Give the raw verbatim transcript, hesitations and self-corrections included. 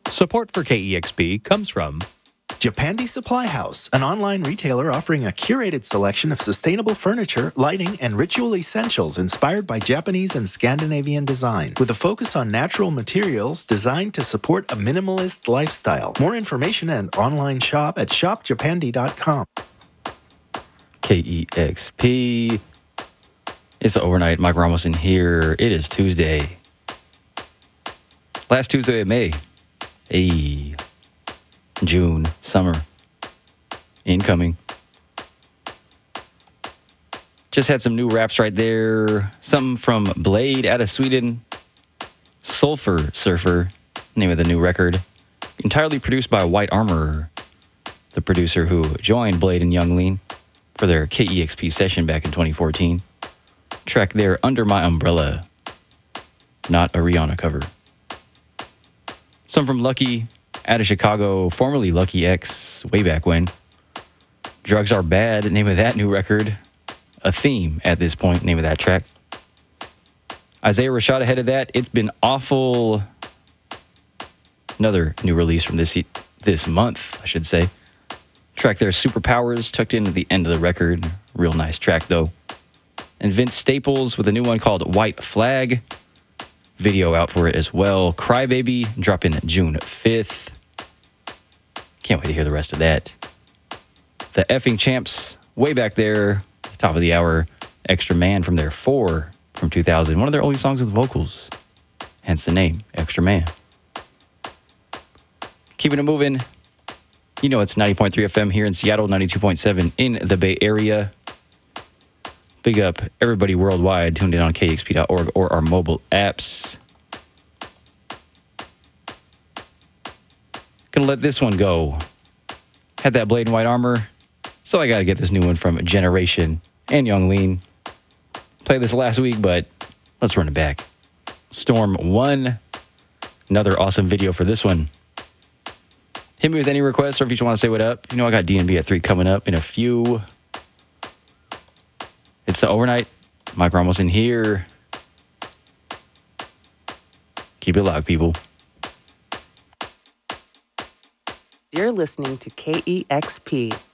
Support for K E X P comes from Japandi Supply House, an online retailer offering a curated selection of sustainable furniture, lighting, and ritual essentials inspired by Japanese and Scandinavian design, with a focus on natural materials designed to support a minimalist lifestyle. More information and online shop at shop japandi dot com. K E X P. It's the overnight. Mike Ramos in here. It is Tuesday. Last Tuesday of May. Hey. June, summer, incoming. Just had some new raps right there. Something from Blade out of Sweden. Sulfur Surfer, name of the new record. Entirely produced by White Armor, the producer who joined Blade and Young Lean for their K E X P session back in twenty fourteen. Track there, Under My Umbrella. Not a Rihanna cover. Some from Lucky, out of Chicago, formerly Lucky X, way back when. Drugs Are Bad, name of that new record. A Theme at this point, name of that track. Isaiah Rashad ahead of that, It's Been Awful. Another new release from this this month, I should say. Track there, Superpowers, tucked in at the end of the record. Real nice track, though. And Vince Staples with a new one called White Flag. Video out for it as well. Crybaby, dropping June fifth. Can't wait to hear the rest of that. The Effing Champs, way back there, top of the hour. Extra Man from their four from two thousand. One of their only songs with vocals. Hence the name, Extra Man. Keeping it moving. You know it's ninety point three F M here in Seattle, ninety-two point seven in the Bay Area. Big up everybody worldwide tuned in on K X P dot org or our mobile apps. Gonna let this one go. Had that Blade and White Armor, so I gotta get this new one from Generation and Young Lean. Played this last week, but let's run it back. Storm one. Another awesome video for this one. Hit me with any requests, or if you just want to say what up. You know I got D and B at three coming up in a few. It's the overnight. Mike Ramos in here. Keep it locked, people. You're listening to K E X P